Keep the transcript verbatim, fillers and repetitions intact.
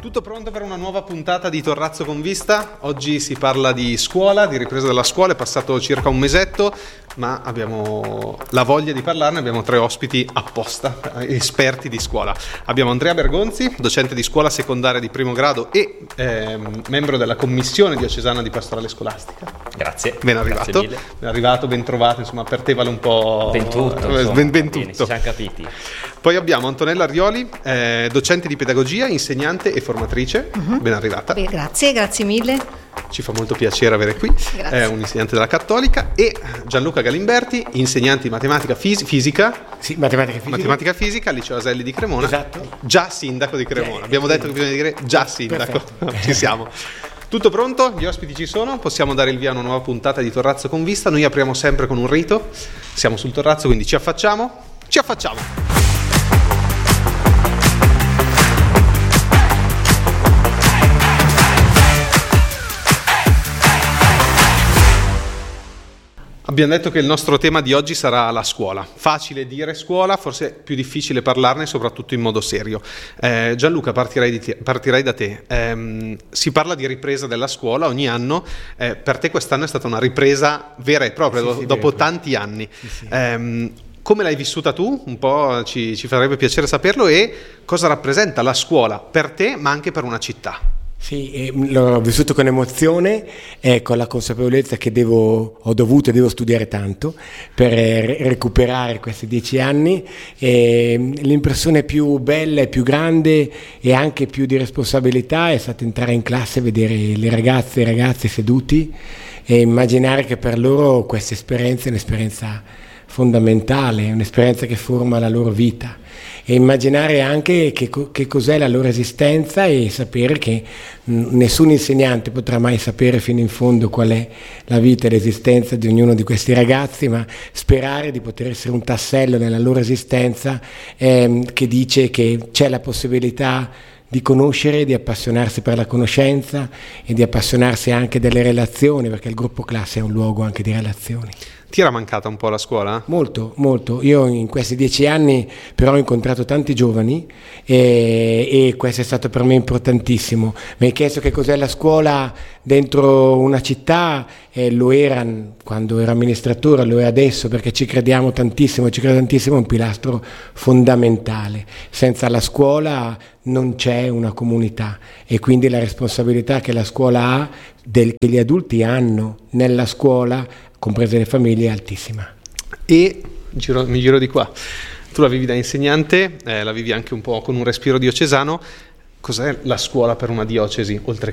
Tutto pronto per una nuova puntata di Torrazzo con Vista? Oggi si parla di scuola, di ripresa della scuola, è passato circa un mesetto, ma abbiamo la voglia di parlarne, abbiamo tre ospiti apposta, esperti di scuola. Abbiamo Andrea Bergonzi, docente di scuola secondaria di primo grado e ehm, membro della commissione diocesana di pastorale scolastica. Grazie. Ben arrivato. Grazie mille. Ben arrivato, ben trovato, insomma per te vale un po'... Ben tutto, ben, ben, ben tutto. Bene, ci siamo capiti. Poi abbiamo Antonella Arrioli, eh, docente di pedagogia, insegnante e formatrice. Uh-huh. Ben arrivata. Beh, grazie, grazie mille. Ci fa molto piacere avere qui eh, un insegnante della Cattolica, e Gianluca Galimberti, insegnante di matematica fis- fisica. Sì, matematica fisica. Matematica fisica al Liceo Aselli di Cremona. Esatto. Già sindaco di Cremona. Abbiamo detto che bisogna dire già sindaco. Ci siamo. Tutto pronto? Gli ospiti ci sono? Possiamo dare il via a una nuova puntata di Torrazzo con Vista. Noi apriamo sempre con un rito. Siamo sul Torrazzo, quindi ci affacciamo. Ci affacciamo. Abbiamo detto che il nostro tema di oggi sarà la scuola. Facile dire scuola, forse più difficile parlarne, soprattutto in modo serio. Eh, Gianluca, partirei, di te, partirei da te. Eh, si parla di ripresa della scuola ogni anno. Eh, per te quest'anno è stata una ripresa vera e propria, sì, do, sì, dopo tanti anni. Sì, sì. Eh, come l'hai vissuta tu? Un po' ci, ci farebbe piacere saperlo, e cosa rappresenta la scuola per te, ma anche per una città. Sì, eh, l'ho vissuto con emozione e con la consapevolezza che devo, ho dovuto e devo studiare tanto per eh, recuperare questi dieci anni. E l'impressione più bella e più grande e anche più di responsabilità è stata entrare in classe e vedere le ragazze e i ragazzi seduti e immaginare che per loro questa esperienza è un'esperienza fondamentale, un'esperienza che forma la loro vita, e immaginare anche che, che cos'è la loro esistenza e sapere che nessun insegnante potrà mai sapere fino in fondo qual è la vita e l'esistenza di ognuno di questi ragazzi, ma sperare di poter essere un tassello nella loro esistenza ehm, che dice che c'è la possibilità di conoscere, di appassionarsi per la conoscenza e di appassionarsi anche delle relazioni, perché il gruppo classe è un luogo anche di relazioni. Ti era mancata un po' la scuola? Molto, molto. Io in questi dieci anni però ho incontrato tanti giovani e, e questo è stato per me importantissimo. Mi hai chiesto che cos'è la scuola dentro una città, e lo era quando ero amministratore, lo è adesso, perché ci crediamo tantissimo, ci credo tantissimo, è un pilastro fondamentale. Senza la scuola non c'è una comunità, e quindi la responsabilità che la scuola ha, del, che gli adulti hanno nella scuola, comprese le famiglie, è altissima. E giro, mi giro di qua. Tu la vivi da insegnante, eh, la vivi anche un po' con un respiro diocesano. Cos'è la scuola per una diocesi, oltre